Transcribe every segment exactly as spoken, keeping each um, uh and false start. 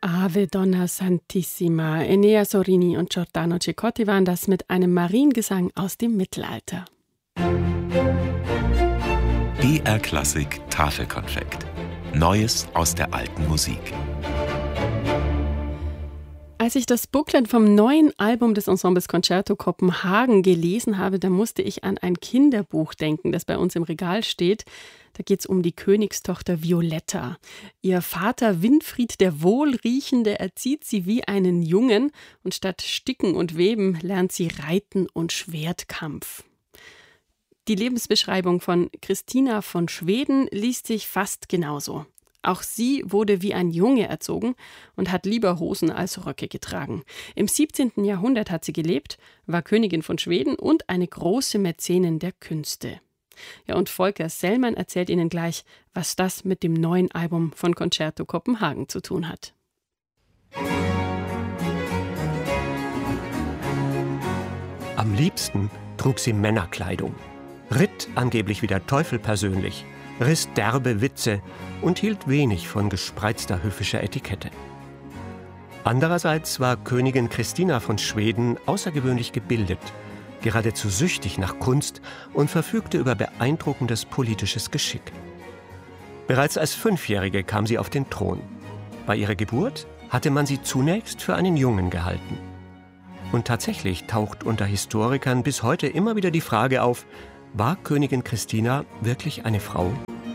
Ave Donna Santissima. Enea Sorini und Giordano Ceccotti waren das mit einem Mariengesang aus dem Mittelalter. B R Klassik Tafelkonfekt. Neues aus der alten Musik. Als ich das Booklet vom neuen Album des Ensembles Concerto Kopenhagen gelesen habe, da musste ich an ein Kinderbuch denken, das bei uns im Regal steht. Da geht es um die Königstochter Violetta. Ihr Vater Winfried, der Wohlriechende, erzieht sie wie einen Jungen und statt Sticken und Weben lernt sie Reiten und Schwertkampf. Die Lebensbeschreibung von Christina von Schweden liest sich fast genauso. Auch sie wurde wie ein Junge erzogen und hat lieber Hosen als Röcke getragen. Im siebzehnten Jahrhundert hat sie gelebt, war Königin von Schweden und eine große Mäzenin der Künste. Ja, und Volker Sellmann erzählt Ihnen gleich, was das mit dem neuen Album von Concerto Kopenhagen zu tun hat. Am liebsten trug sie Männerkleidung, ritt angeblich wie der Teufel persönlich, riss derbe Witze und hielt wenig von gespreizter höfischer Etikette. Andererseits war Königin Christina von Schweden außergewöhnlich gebildet, geradezu süchtig nach Kunst und verfügte über beeindruckendes politisches Geschick. Bereits als Fünfjährige kam sie auf den Thron. Bei ihrer Geburt hatte man sie zunächst für einen Jungen gehalten. Und tatsächlich taucht unter Historikern bis heute immer wieder die Frage auf, war Königin Christina wirklich eine Frau?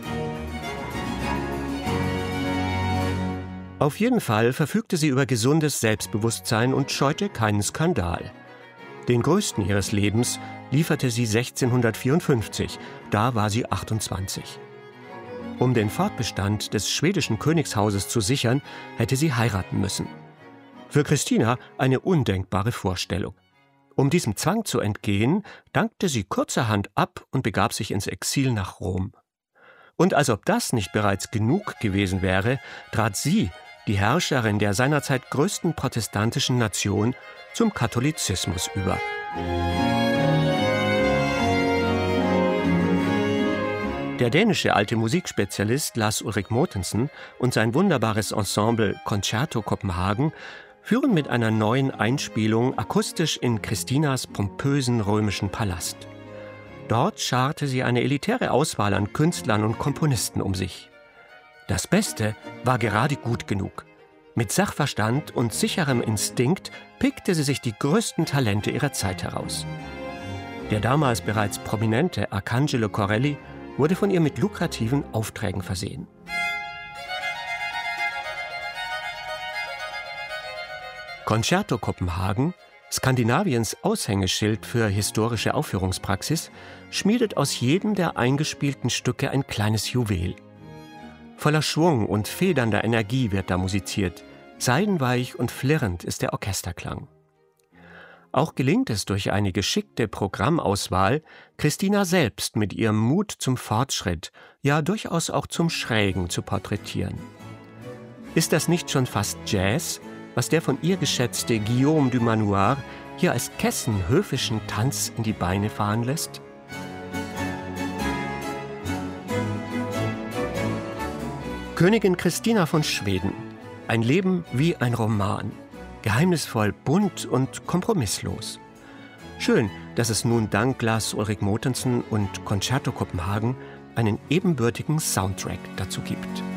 Auf jeden Fall verfügte sie über gesundes Selbstbewusstsein und scheute keinen Skandal. Den größten ihres Lebens lieferte sie sechzehnhundertvierundfünfzig, da war sie achtundzwanzig. Um den Fortbestand des schwedischen Königshauses zu sichern, hätte sie heiraten müssen. Für Christina eine undenkbare Vorstellung. Um diesem Zwang zu entgehen, dankte sie kurzerhand ab und begab sich ins Exil nach Rom. Und als ob das nicht bereits genug gewesen wäre, trat sie, die Herrscherin der seinerzeit größten protestantischen Nation, zum Katholizismus über. Der dänische alte Musikspezialist Lars Ulrik Mortensen und sein wunderbares Ensemble Concerto Kopenhagen führen mit einer neuen Einspielung akustisch in Christinas pompösen römischen Palast. Dort scharte sie eine elitäre Auswahl an Künstlern und Komponisten um sich. Das Beste war gerade gut genug. Mit Sachverstand und sicherem Instinkt pickte sie sich die größten Talente ihrer Zeit heraus. Der damals bereits prominente Arcangelo Corelli wurde von ihr mit lukrativen Aufträgen versehen. Concerto Kopenhagen, Skandinaviens Aushängeschild für historische Aufführungspraxis, schmiedet aus jedem der eingespielten Stücke ein kleines Juwel. Voller Schwung und federnder Energie wird da musiziert. Seidenweich und flirrend ist der Orchesterklang. Auch gelingt es durch eine geschickte Programmauswahl, Christina selbst mit ihrem Mut zum Fortschritt, ja durchaus auch zum Schrägen zu porträtieren. Ist das nicht schon fast Jazz, was der von ihr geschätzte Guillaume du Manoir hier als kessen höfischen Tanz in die Beine fahren lässt? Königin Christina von Schweden. Ein Leben wie ein Roman. Geheimnisvoll, bunt und kompromisslos. Schön, dass es nun dank Lars Ulrik Mortensen und Concerto Kopenhagen einen ebenbürtigen Soundtrack dazu gibt.